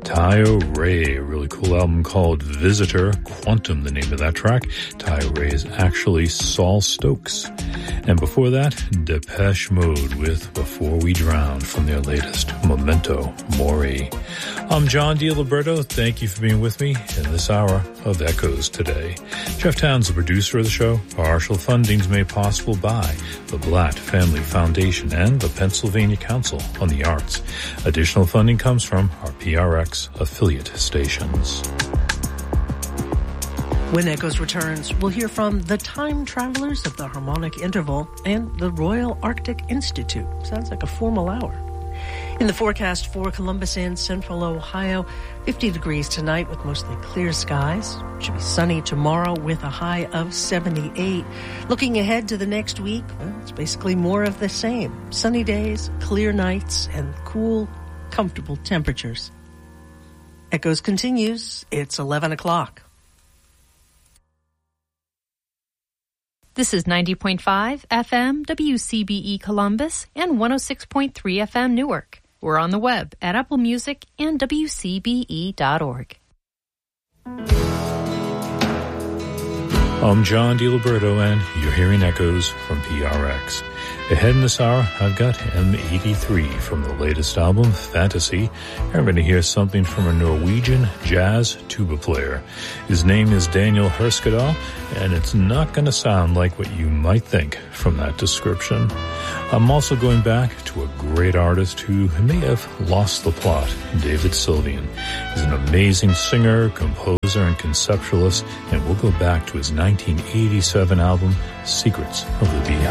Tayo Ray, a really cool album called Visitor, Quantum, the name of that track. Tayo Ray is actually Saul Stokes. And before that, Depeche Mode with Before We Drown from their latest, Memento Mori. I'm John DiLiberto. Thank you for being with me in this hour of Echoes today. Jeff Towns, the producer of the show. Partial funding is made possible by the Blatt Family Foundation and the Pennsylvania Council on the Arts. Additional funding comes from our PRX affiliate stations. When Echoes returns, we'll hear from the Time Travelers of the Harmonic Interval and the Royal Arctic Institute. Sounds like a formal hour. In the forecast for Columbus and Central Ohio, 50 degrees tonight with mostly clear skies. Should be sunny tomorrow with a high of 78. Looking ahead to the next week, well, it's basically more of the same. Sunny days, clear nights, and cool, comfortable temperatures. Echoes continues. It's 11 o'clock. This is 90.5 FM WCBE Columbus and 106.3 FM Newark. We're on the web at Apple Music and WCBE.org. I'm John DiLiberto, and you're hearing Echoes from PRX. Ahead in this hour, I've got M83 from the latest album, Fantasy. I'm going to hear something from a Norwegian jazz tuba player. His name is Daniel Herskadal, and it's not going to sound like what you might think from that description. I'm also going back to a great artist who may have lost the plot, David Sylvian. He's an amazing singer, composer, and conceptualist, and we'll go back to his 1987 album, Secrets of the Beehive.